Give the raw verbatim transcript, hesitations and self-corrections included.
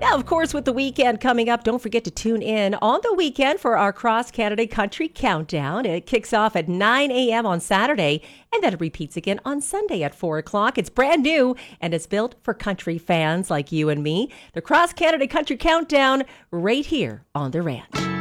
Now, of course, with the weekend coming up, don't forget to tune in on the weekend for our Cross Canada Country Countdown. It kicks off at nine a.m. on Saturday, and then it repeats again on Sunday at four o'clock. It's brand new, and it's built for country fans like you and me. The Cross Canada Country Countdown right here on The Ranch.